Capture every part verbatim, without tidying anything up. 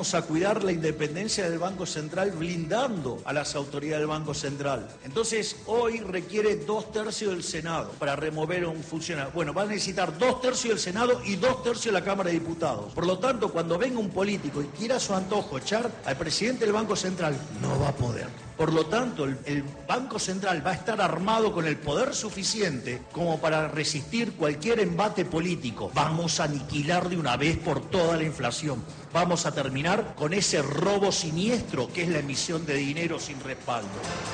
vamos a cuidar la independencia del Banco Central blindando a las autoridades del Banco Central. Entonces, hoy requiere dos tercios del Senado para remover a un funcionario. Bueno, va a necesitar dos tercios del Senado y dos tercios de la Cámara de Diputados. Por lo tanto, cuando venga un político y quiera a su antojo echar al presidente del Banco Central, no va a poder. Por lo tanto, el, el Banco Central va a estar armado con el poder suficiente como para resistir cualquier embate político. Vamos a aniquilar de una vez por toda la inflación. Vamos a terminar con ese robo siniestro que es la emisión de dinero sin respaldo.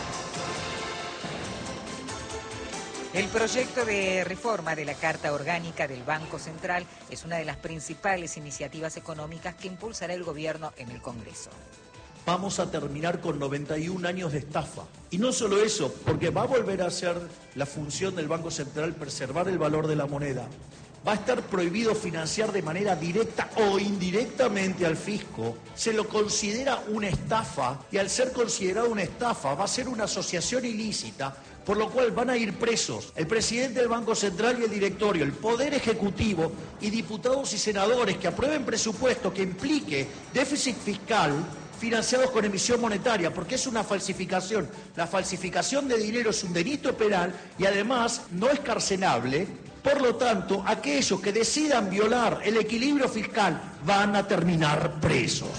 El proyecto de reforma de la Carta Orgánica del Banco Central es una de las principales iniciativas económicas que impulsará el gobierno en el Congreso. Vamos a terminar con noventa y un años de estafa. Y no solo eso, porque va a volver a ser la función del Banco Central preservar el valor de la moneda. Va a estar prohibido financiar de manera directa o indirectamente al fisco. Se lo considera una estafa y al ser considerado una estafa va a ser una asociación ilícita, por lo cual van a ir presos el presidente del Banco Central y el directorio, el Poder Ejecutivo y diputados y senadores que aprueben presupuesto que implique déficit fiscal financiados con emisión monetaria, porque es una falsificación. La falsificación de dinero es un delito penal y además no es carcelable. Por lo tanto, aquellos que decidan violar el equilibrio fiscal van a terminar presos.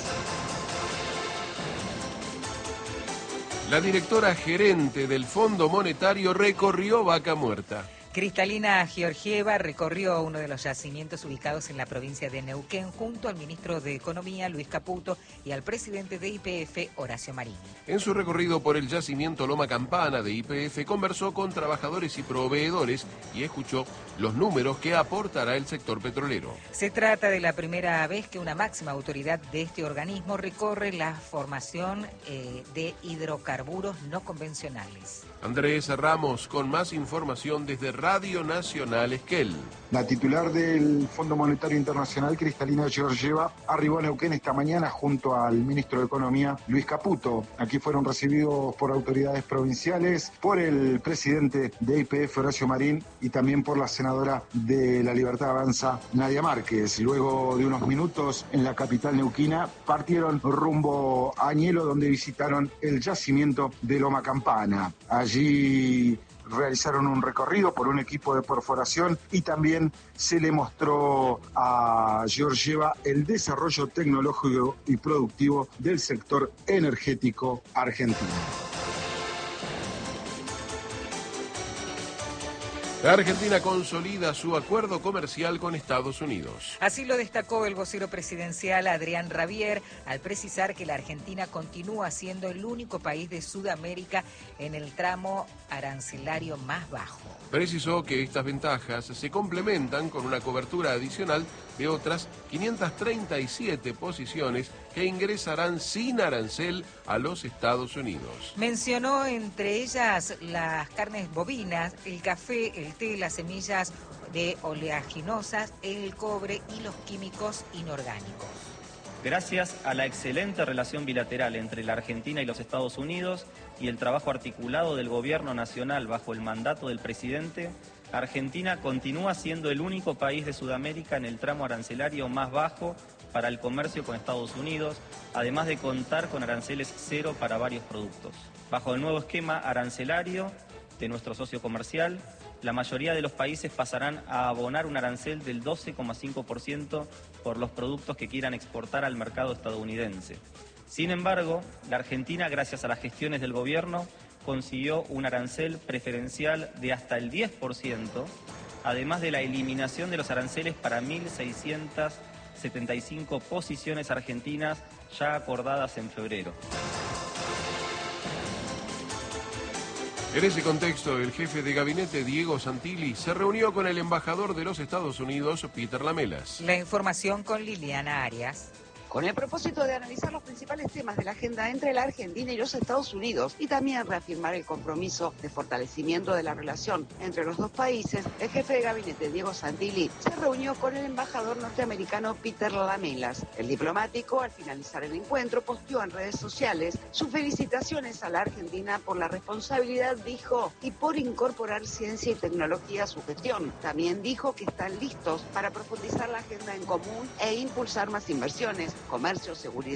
La directora gerente del Fondo Monetario recorrió Vaca Muerta. Cristalina Georgieva recorrió uno de los yacimientos ubicados en la provincia de Neuquén junto al ministro de Economía, Luis Caputo, y al presidente de Y P F, Horacio Marini. En su recorrido por el yacimiento Loma Campana de Y P F, conversó con trabajadores y proveedores y escuchó los números que aportará el sector petrolero. Se trata de la primera vez que una máxima autoridad de este organismo recorre la formación eh, de hidrocarburos no convencionales. Andrés Ramos con más información desde Radio Nacional Esquel. La titular del Fondo Monetario Internacional, Cristalina Georgieva, arribó a Neuquén esta mañana junto al ministro de Economía, Luis Caputo. Aquí fueron recibidos por autoridades provinciales, por el presidente de Y P F, Horacio Marín, y también por la senadora de La Libertad Avanza, Nadia Márquez. Luego de unos minutos en la capital neuquina, partieron rumbo a Añelo, donde visitaron el yacimiento de Loma Campana. Allí realizaron un recorrido por un equipo de perforación y también se le mostró a Georgieva el desarrollo tecnológico y productivo del sector energético argentino. La Argentina consolida su acuerdo comercial con Estados Unidos. Así lo destacó el vocero presidencial Adrián Rabier al precisar que la Argentina continúa siendo el único país de Sudamérica en el tramo arancelario más bajo. Precisó que estas ventajas se complementan con una cobertura adicional de otras quinientas treinta y siete posiciones que ingresarán sin arancel a los Estados Unidos. Mencionó entre ellas las carnes bovinas, el café, el té, las semillas de oleaginosas, el cobre y los químicos inorgánicos. Gracias a la excelente relación bilateral entre la Argentina y los Estados Unidos y el trabajo articulado del gobierno nacional bajo el mandato del presidente, Argentina continúa siendo el único país de Sudamérica en el tramo arancelario más bajo para el comercio con Estados Unidos, además de contar con aranceles cero para varios productos. Bajo el nuevo esquema arancelario de nuestro socio comercial, la mayoría de los países pasarán a abonar un arancel del doce coma cinco por ciento por los productos que quieran exportar al mercado estadounidense. Sin embargo, la Argentina, gracias a las gestiones del gobierno, consiguió un arancel preferencial de hasta el diez por ciento, además de la eliminación de los aranceles para mil seiscientas setenta y cinco posiciones argentinas ya acordadas en febrero. En ese contexto, el jefe de gabinete, Diego Santilli, se reunió con el embajador de los Estados Unidos, Peter Lamelas. La información con Liliana Arias. Con el propósito de analizar los principales temas de la agenda entre la Argentina y los Estados Unidos y también reafirmar el compromiso de fortalecimiento de la relación entre los dos países, el jefe de gabinete, Diego Santilli, se reunió con el embajador norteamericano Peter Lamelas. El diplomático, al finalizar el encuentro, posteó en redes sociales sus felicitaciones a la Argentina por la responsabilidad, dijo, y por incorporar ciencia y tecnología a su gestión. También dijo que están listos para profundizar la agenda en común e impulsar más inversiones, comercio, seguridad